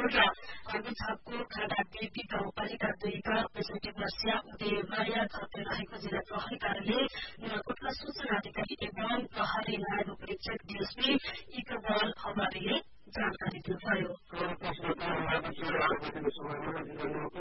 र हर्बिछापको खाडादेवी गाउँपालिका 2 का 65 वर्षीय उदयमाया घरते रहेको जिल्ला प्रहरी कार्यालय नुवाकोटका सूचना अधिकारी एवं प्रहरी नायब परीक्षक डीएसपी इकबाल हवारीले जानकारी दिनुभयो।